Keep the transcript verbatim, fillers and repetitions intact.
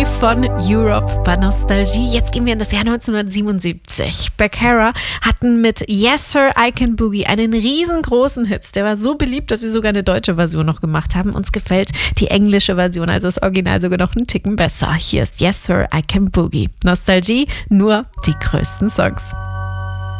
Boogie von Europe bei Nostalgie. Jetzt gehen wir in das Jahr neunzehnhundertsiebenundsiebzig. Baccara hatten mit Yes Sir, I Can Boogie einen riesengroßen Hit. Der war so beliebt, dass sie sogar eine deutsche Version noch gemacht haben. Uns gefällt die englische Version, also das Original sogar noch einen Ticken besser. Hier ist Yes Sir, I Can Boogie. Nostalgie, nur die größten Songs.